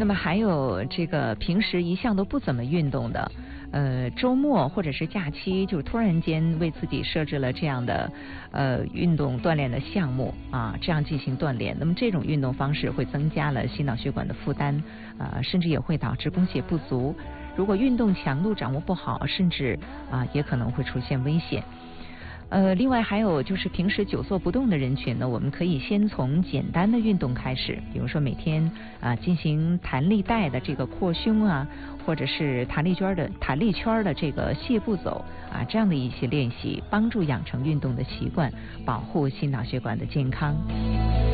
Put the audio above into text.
那么还有这个平时一向都不怎么运动的，周末或者是假期就突然间为自己设置了这样的运动锻炼的项目啊，这样进行锻炼，那么这种运动方式会增加了心脑血管的负担，甚至也会导致供血不足。如果运动强度掌握不好，甚至也可能会出现危险。另外还有就是平时久坐不动的人群呢，我们可以先从简单的运动开始，比如说每天进行弹力带的这个扩胸啊，或者是弹力圈的这个泻步走这样的一些练习，帮助养成运动的习惯，保护心脑血管的健康。